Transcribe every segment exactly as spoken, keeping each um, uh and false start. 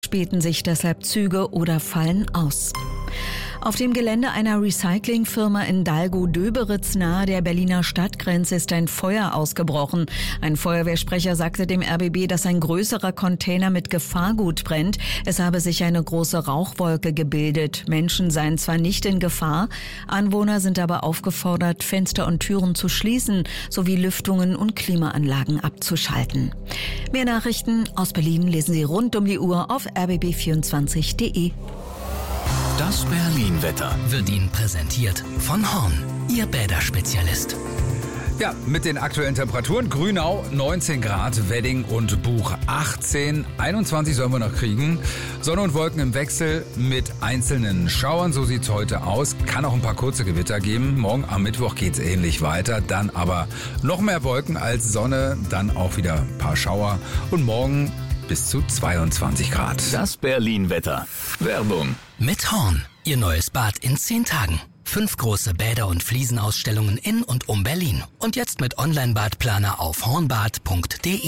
späten sich deshalb Züge oder fallen aus. Auf dem Gelände einer Recyclingfirma in Dahlgow-Döberitz nahe der Berliner Stadtgrenze ist ein Feuer ausgebrochen. Ein Feuerwehrsprecher sagte dem R B B, dass ein größerer Container mit Gefahrgut brennt. Es habe sich eine große Rauchwolke gebildet. Menschen seien zwar nicht in Gefahr, Anwohner sind aber aufgefordert, Fenster und Türen zu schließen sowie Lüftungen und Klimaanlagen abzuschalten. Mehr Nachrichten aus Berlin lesen Sie rund um die Uhr auf r b b vierundzwanzig punkt de. Das Berlin-Wetter wird Ihnen präsentiert von Horn, Ihr Bäderspezialist. Ja, mit den aktuellen Temperaturen: Grünau neunzehn Grad, Wedding und Buch achtzehn, einundzwanzig sollen wir noch kriegen. Sonne und Wolken im Wechsel mit einzelnen Schauern, so sieht's heute aus. Kann auch ein paar kurze Gewitter geben. Morgen am Mittwoch geht's ähnlich weiter, dann aber noch mehr Wolken als Sonne, dann auch wieder ein paar Schauer und morgen bis zu zweiundzwanzig Grad. Das Berlin-Wetter. Werbung. Mit Horn, Ihr neues Bad in zehn Tagen. Fünf große Bäder- und Fliesenausstellungen in und um Berlin. Und jetzt mit Online-Badplaner auf hornbad punkt de.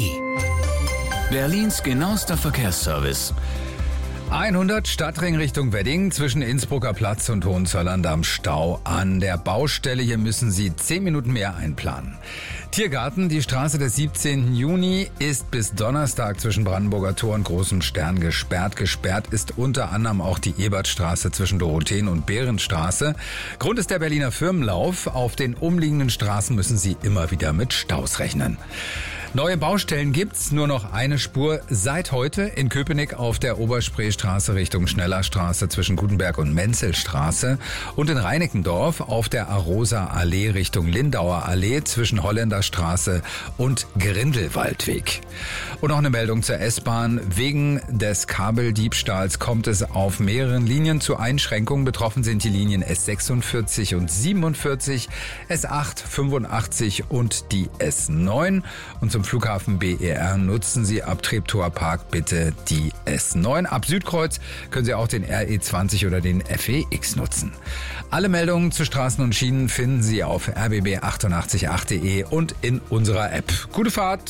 Berlins genauester Verkehrsservice. hundert Stadtring Richtung Wedding zwischen Innsbrucker Platz und Hohenzollern-Damm Stau an der Baustelle. Hier müssen Sie zehn Minuten mehr einplanen. Tiergarten, die Straße des siebzehnten Juni ist bis Donnerstag zwischen Brandenburger Tor und Großen Stern gesperrt. Gesperrt ist unter anderem auch die Ebertstraße zwischen Dorotheen- und Behrenstraße. Grund ist der Berliner Firmenlauf. Auf den umliegenden Straßen müssen Sie immer wieder mit Staus rechnen. Neue Baustellen gibt's, nur noch eine Spur seit heute in Köpenick auf der Oberspreestraße Richtung Schnellerstraße zwischen Gutenberg und Menzelstraße und in Reinickendorf auf der Arosa Allee Richtung Lindauer Allee zwischen Holländerstraße und Grindelwaldweg. Und noch eine Meldung zur S-Bahn. Wegen des Kabeldiebstahls kommt es auf mehreren Linien zu Einschränkungen. Betroffen sind die Linien S sechsundvierzig und siebenundvierzig, S acht, fünfundachtzig und die S neun. Und zum Flughafen B E R nutzen Sie ab Treptower Park bitte die S neun. Ab Südkreuz können Sie auch den R E zwanzig oder den F E X nutzen. Alle Meldungen zu Straßen und Schienen finden Sie auf r b b achtundachtzig punkt acht punkt de und in unserer App. Gute Fahrt!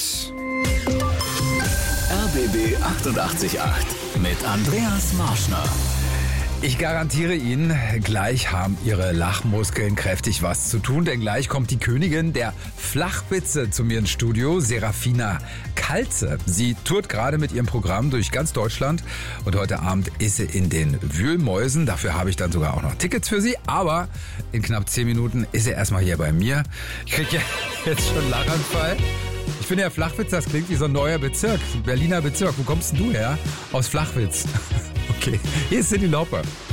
R B B achtundachtzig Punkt acht mit Andreas Marschner. Ich garantiere Ihnen, gleich haben Ihre Lachmuskeln kräftig was zu tun, denn gleich kommt die Königin der Flachwitze zu mir ins Studio, Serafina Kalze. Sie tourt gerade mit ihrem Programm durch ganz Deutschland und heute Abend ist sie in den Wühlmäusen. Dafür habe ich dann sogar auch noch Tickets für Sie, aber in knapp zehn Minuten ist sie erstmal hier bei mir. Ich kriege ja jetzt schon einen Lachanfall. Ich finde ja, Flachwitz, das klingt wie so ein neuer Bezirk, ein Berliner Bezirk. Wo kommst denn du her? Aus Flachwitz. Okay, hier ist Cyndi Lauper.